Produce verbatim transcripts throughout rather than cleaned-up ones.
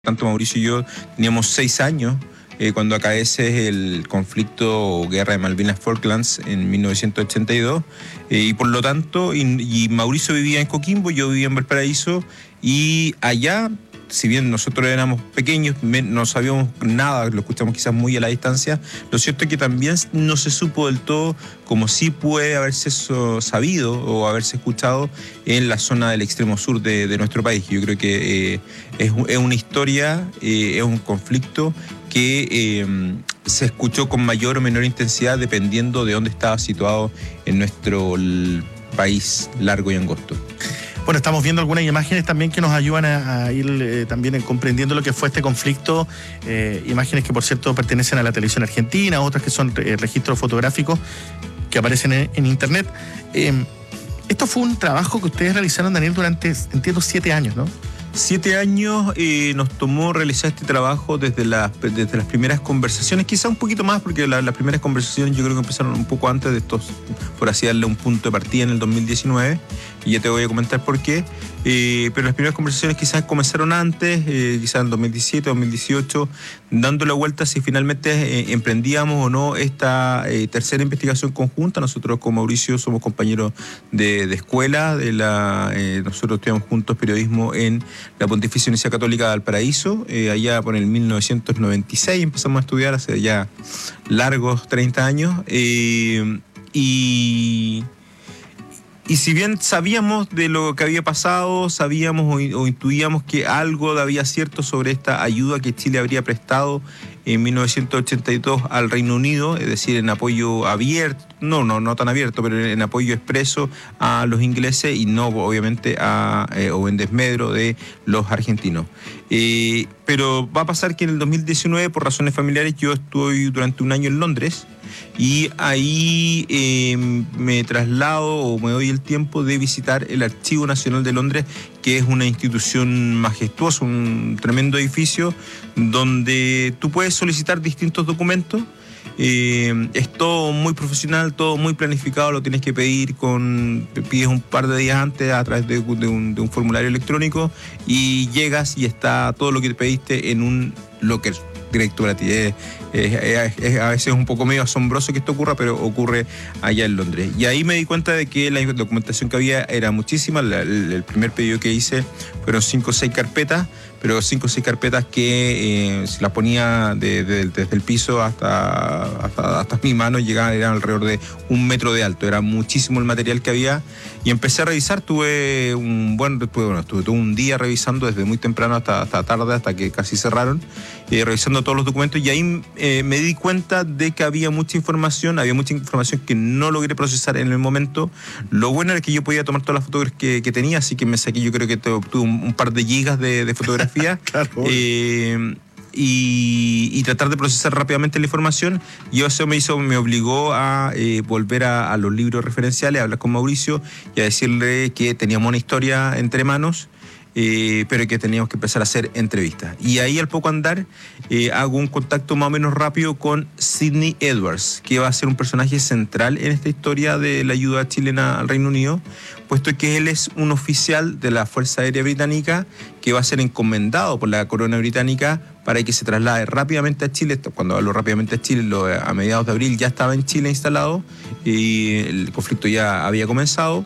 Tanto Mauricio y yo teníamos seis años eh, cuando acaece el conflicto o guerra de Malvinas Falklands en mil novecientos ochenta y dos eh, y por lo tanto y, y Mauricio vivía en Coquimbo, yo vivía en Valparaíso y allá, si bien nosotros éramos pequeños, me, no sabíamos nada, lo escuchamos quizás muy a la distancia, lo cierto es que también no se supo del todo como sí puede haberse so, sabido o haberse escuchado en la zona del extremo sur de, de nuestro país. Yo creo que eh, es, es una historia, eh, es un conflicto que eh, se escuchó con mayor o menor intensidad dependiendo de dónde estaba situado en nuestro país largo y angosto. Bueno, estamos viendo algunas imágenes también que nos ayudan a, a ir eh, también comprendiendo lo que fue este conflicto. Eh, imágenes que, por cierto, pertenecen a la televisión argentina, otras que son eh, registros fotográficos que aparecen en, en internet. Eh, esto fue un trabajo que ustedes realizaron, Daniel, durante, entiendo, siete años, ¿no? Siete años eh, nos tomó realizar este trabajo desde, la, desde las primeras conversaciones, quizá un poquito más, porque la, las primeras conversaciones yo creo que empezaron un poco antes de estos, por así darle un punto de partida en el dos mil diecinueve, y ya te voy a comentar por qué. Eh, pero las primeras conversaciones quizás comenzaron antes, eh, quizás en dos mil diecisiete, dos mil dieciocho, dando la vuelta si finalmente eh, emprendíamos o no esta eh, tercera investigación conjunta. Nosotros con Mauricio somos compañeros de, de escuela, de la, eh, nosotros estudiamos juntos periodismo en la Pontificia Universidad Católica de Valparaíso, eh, allá por el mil novecientos noventa y seis empezamos a estudiar, hace ya largos treinta años, eh, y... Y si bien sabíamos de lo que había pasado, sabíamos o, o intuíamos que algo había cierto sobre esta ayuda que Chile habría prestado en mil novecientos ochenta y dos al Reino Unido, es decir, en apoyo abierto, no, no, no tan abierto, pero en apoyo expreso a los ingleses y no, obviamente, a, eh, o en desmedro de los argentinos. Eh, pero va a pasar que en el dos mil diecinueve, por razones familiares, yo estuve durante un año en Londres y ahí eh, me traslado o me doy el tiempo de visitar el Archivo Nacional de Londres, que es una institución majestuosa, un tremendo edificio donde tú puedes solicitar distintos documentos. Eh, es todo muy profesional, todo muy planificado, lo tienes que pedir con, pides un par de días antes a través de, de, un, de un formulario electrónico y llegas y está todo lo que te pediste en un locker directo para ti. Es, es, es, es a veces un poco medio asombroso que esto ocurra, pero ocurre allá en Londres. Y ahí me di cuenta de que la documentación que había era muchísima. La, el, el primer pedido que hice fueron cinco o seis carpetas, pero cinco o seis carpetas que eh, se las ponía de, de, desde el piso hasta, hasta, hasta mi mano, llegaban, eran alrededor de un metro de alto. Era muchísimo el material que había. Y empecé a revisar, tuve un buen, tuve, bueno, tuve todo un día revisando desde muy temprano hasta, hasta tarde, hasta que casi cerraron, eh, revisando todos los documentos, y ahí eh, me di cuenta de que había mucha información, había mucha información que no logré procesar en el momento. Lo bueno era que yo podía tomar todas las fotografías que, que tenía, así que me saqué, yo creo que tuve un, un par de gigas de, de fotografía. Claro. Eh, Y, y tratar de procesar rápidamente la información. Y eso me hizo, me obligó a eh, volver a, a los libros referenciales, a hablar con Mauricio y a decirle que teníamos una historia entre manos, eh, pero que teníamos que empezar a hacer entrevistas. Y ahí, al poco andar, eh, hago un contacto más o menos rápido con Sidney Edwards, que va a ser un personaje central en esta historia de la ayuda chilena al Reino Unido, puesto que él es un oficial de la Fuerza Aérea Británica que va a ser encomendado por la corona británica para que se traslade rápidamente a Chile. Cuando hablo rápidamente a Chile, lo, a mediados de abril ya estaba en Chile instalado y el conflicto ya había comenzado,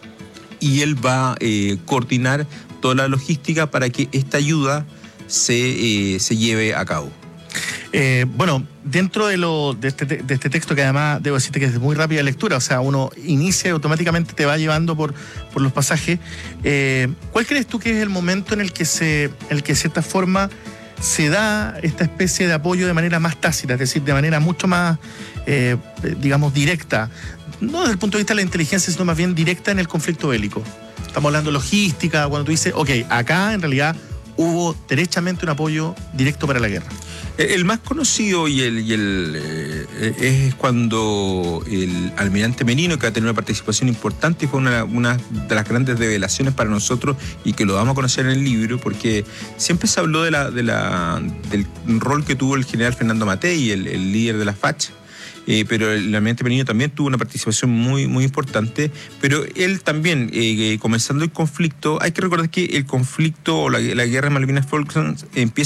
y él va a eh, coordinar toda la logística para que esta ayuda se, eh, se lleve a cabo. Eh, bueno, dentro de, lo, de, este, de este texto, que además debo decirte que es de muy rápida lectura, o sea, uno inicia y automáticamente te va llevando por, por los pasajes, eh, ¿cuál crees tú que es el momento en el que, se, en el que de cierta forma se da esta especie de apoyo de manera más tácita, es decir, de manera mucho más, eh, digamos, directa, no desde el punto de vista de la inteligencia, sino más bien directa en el conflicto bélico? Estamos hablando de logística, cuando tú dices, ok, acá en realidad hubo derechamente un apoyo directo para la guerra. El más conocido y el, y el eh, es cuando el almirante Merino, que va a tener una participación importante, y fue una, una de las grandes revelaciones para nosotros y que lo vamos a conocer en el libro, porque siempre se habló de la, de la, del rol que tuvo el general Fernando Matei, el, el líder de la F A C, eh, pero el almirante Merino también tuvo una participación muy, muy importante, pero él también, eh, comenzando el conflicto, hay que recordar que el conflicto o la, la guerra de Malvinas Falklands empieza